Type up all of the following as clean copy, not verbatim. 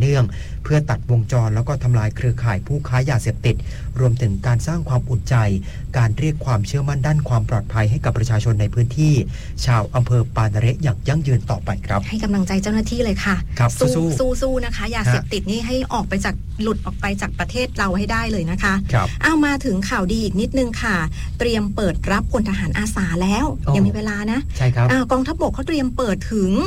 เนื่องเพื่อตัดวงจรแล้วก็ทำลายเครือข่ายผู้ค้ายาเสพติดรวมถึงการสร้างความอุ่นใจการเรียกความเชื่อมั่นด้านความปลอดภัยให้กับประชาชนในพื้นที่ชาวอำเภอปานาเระอย่างยั่งยืนต่อไปครับให้กำลังใจเจ้าหน้าที่เลยค่ะสู้นะคะยาเสพติดนี่ให้ออกไปจากหลุดออกไปจากประเทศเราให้ได้เลยนะคะเอามาถึงข่าวดีอีกนิดนึงค่ะเตรียมเปิดรับพลทหารอาสาแล้วยังมีเวลานะใช่ครับกองทัพบกเขาเตรียมเปิดถึง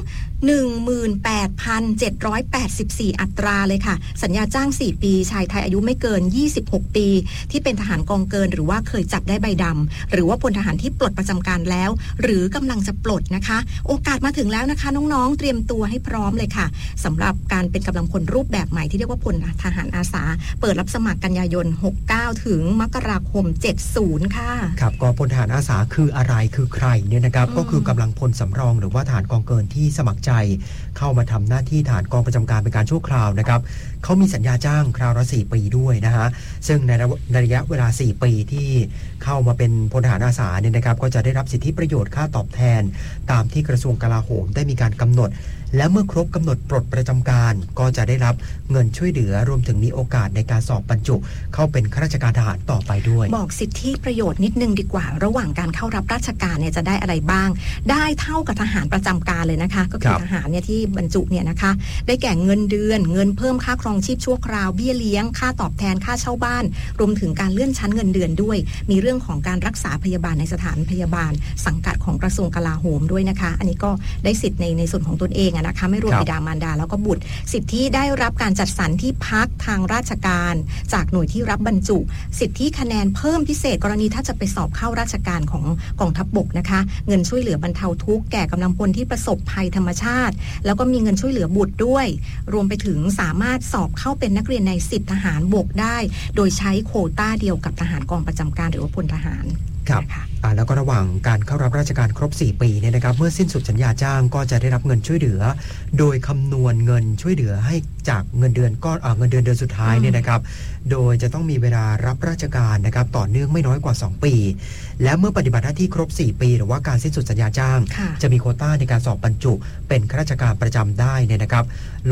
18,784 อัตราเลยค่ะสัญญาจ้าง4ปีชายไทยอายุไม่เกิน26ปีที่เป็นทหารกองเกินหรือว่าเคยจับได้ใบดำหรือว่าพลทหารที่ปลดประจำการแล้วหรือกำลังจะปลดนะคะโอกาสมาถึงแล้วนะคะน้องๆเตรียมตัวให้พร้อมเลยค่ะสำหรับการเป็นกำลังพลรูปแบบใหม่ที่เรียกว่าพลทหารอาสาเปิดรับสมัครกันยายน69ถึงมกราคม70ค่ะครับก็พลทหารอาสาคืออะไรคือใครเนี่ยนะครับก็คือกำลังพลสำรองหรือว่าทหารกองเกินที่สมัครใจเข้ามาทำหน้าที่ทหารกองประจำการเป็นการชั่วคราวนะครับเขามีสัญญาจ้างคราวละ4ปีด้วยนะฮะซึ่งในระยะเวลา4ปีที่เข้ามาเป็นพลทหารอาสาเนี่ยนะครับก็จะได้รับสิทธิประโยชน์ค่าตอบแทนตามที่กระทรวงกลาโหมได้มีการกำหนดและเมื่อครบกำหนดปลดประจำการก็จะได้รับเงินช่วยเหลือรวมถึงมีโอกาสในการสอบบรรจุเข้าเป็นข้าราชการทหารต่อไปด้วยบอกสิทธิประโยชน์นิดนึงดีกว่าระหว่างการเข้ารับราชการเนี่ยจะได้อะไรบ้างได้เท่ากับทหารประจำการเลยนะคะก็คือทหารเนี่ยที่บรรจุเนี่ยนะคะได้แก่เงินเดือนเงินเพิ่มค่าครองชีพชั่วคราวเบี้ยเลี้ยงค่าตอบแทนค่าเช่าบ้านรวมถึงการเลื่อนชั้นเงินเดือนด้วยมีเรื่องของการรักษาพยาบาลในสถานพยาบาลสังกัดของกระทรวงกลาโหมด้วยนะคะอันนี้ก็ได้สิทธิ์ในส่วนของตนเองนะคะไม่รวมบิดามารดาแล้วก็บุตรสิทธิได้รับการจัดสรรที่พักทางราชการจากหน่วยที่รับบรรจุสิทธิคะแนนเพิ่มพิเศษกรณีถ้าจะไปสอบเข้าราชการของกองทัพบกนะคะเงินช่วยเหลือบรรเทาทุกข์แก่กำลังพลที่ประสบภัยธรรมชาติแล้วก็มีเงินช่วยเหลือบุตรด้วยรวมไปถึงสามารถสอบเข้าเป็นนักเรียนใน10ทหารบกได้โดยใช้โควต้าเดียวกับทหารกองประจำการหรือว่าพลทหารครับแล้วก็ระหว่างการเข้ารับราชการครบ4ปีเนี่ยนะครับเมื่อสิ้นสุดสัญญาจ้างก็จะได้รับเงินช่วยเหลือโดยคำนวณเงินช่วยเหลือให้จากเงินเดือนก็เงินเดือนสุดท้ายเนี่ยนะครับโดยจะต้องมีเวลารับราชการนะครับต่อเนื่องไม่น้อยกว่า2ปีและเมื่อปฏิบัติหน้าที่ครบ4ปีหรือว่าการสิ้นสุดสัญญาจ้างจะมีโควต้าในการสอบบรรจุเป็นข้าราชการประจำได้เนี่ยนะครับ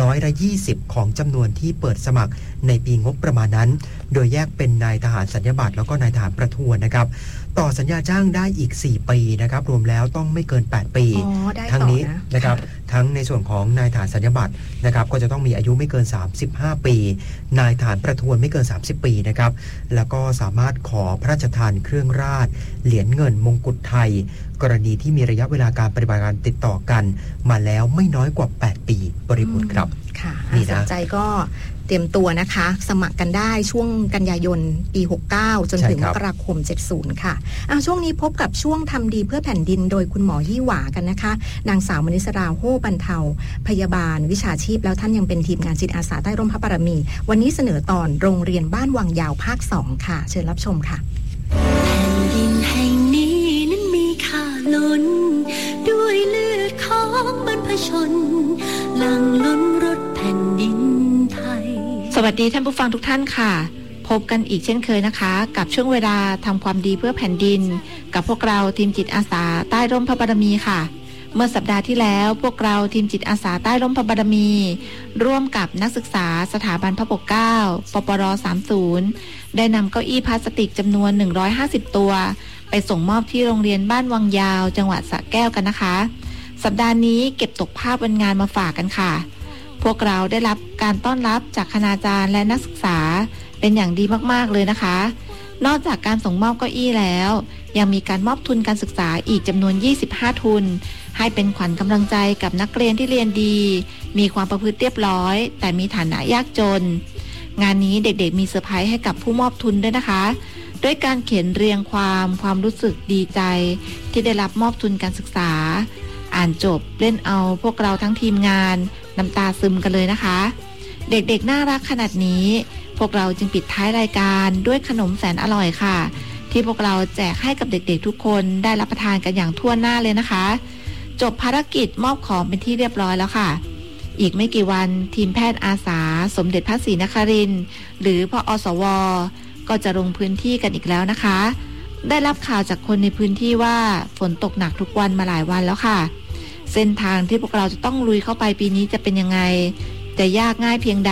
120%ของจำนวนที่เปิดสมัครในปีงบประมาณนั้นโดยแยกเป็นนายทหารสัญญาบัตรแล้วก็นายทหารประทวนนะครับต่อสัญญาจ้างได้อีก4ปีนะครับรวมแล้วต้องไม่เกิน8ปีทั้งนี้นะครับทั้งในส่วนของนายทหารสัญญาบัตรนะครับก็จะต้องมีอายุไม่เกิน35ปีนายทหารประทวนไม่เกิน30ปีนะครับแล้วก็สามารถขอพระราชทานเครื่องราชเหรียญเงินมงกุฎไทยกรณีที่มีระยะเวลาการปฏิบัติการติดต่อกันมาแล้วไม่น้อยกว่า8ปีบริบูรณ์ครับค่ะสนใจก็เตรียมตัวนะคะสมัครกันได้ช่วงกันยายนปี69จนถึงมกราคม70ค่ะช่วงนี้พบกับช่วงทำดีเพื่อแผ่นดินโดยคุณหมอยี่หวากันนะคะนางสาวมณิสราโฮบรรเทาพยาบาลวิชาชีพแล้วท่านยังเป็นทีมงานจิตอาสาใต้ร่มพระบารมีวันนี้เสนอตอนโรงเรียนบ้านวังยาวภาค2ค่ะเชิญรับชมค่ะแผ่นดินแห่งนี้นั้นมีค่าล้นด้วยเลือดของบรรพชนหลั่งล้นรถแผ่นดินไทยสวัสดีท่านผู้ฟังทุกท่านค่ะพบกันอีกเช่นเคยนะคะกับช่วงเวลาทำความดีเพื่อแผ่นดินกับพวกเราทีมจิตอาสาใต้ร่มพระบารมีค่ะเมื่อสัปดาห์ที่แล้วพวกเราทีมจิตอาสาใต้ร่มพระบารมีร่วมกับนักศึกษาสถาบันพระปกเกล้าปปร30ได้นำเก้าอี้พลาสติกจำนวน150ตัวไปส่งมอบที่โรงเรียนบ้านวังยาวจังหวัดสระแก้วกันนะคะสัปดาห์นี้เก็บตกภาพวันงานมาฝากกันค่ะพวกเราได้รับการต้อนรับจากคณาจารย์และนักศึกษาเป็นอย่างดีมากๆเลยนะคะนอกจากการส่งมอบเก้าอี้แล้วยังมีการมอบทุนการศึกษาอีกจำนวน25ทุนให้เป็นขวัญกำลังใจกับนักเรียนที่เรียนดีมีความประพฤติเรียบร้อยแต่มีฐานะยากจนงานนี้เด็กๆมีเซอร์ไพรส์ให้กับผู้มอบทุนด้วยนะคะด้วยการเขียนเรียงความรู้สึกดีใจที่ได้รับมอบทุนการศึกษาอ่านจบเล่นเอาพวกเราทั้งทีมงานน้ำตาซึมกันเลยนะคะเด็กๆน่ารักขนาดนี้พวกเราจึงปิดท้ายรายการด้วยขนมแสนอร่อยค่ะที่พวกเราแจกให้กับเด็กๆทุกคนได้รับประทานกันอย่างทั่วหน้าเลยนะคะจบภารกิจมอบของเป็นที่เรียบร้อยแล้วค่ะอีกไม่กี่วันทีมแพทย์อาสาสมเด็จพระศรีนครินทร์หรือพอสวก็จะลงพื้นที่กันอีกแล้วนะคะได้รับข่าวจากคนในพื้นที่ว่าฝนตกหนักทุกวันมาหลายวันแล้วค่ะเส้นทางที่พวกเราจะต้องลุยเข้าไปปีนี้จะเป็นยังไงจะยากง่ายเพียงใด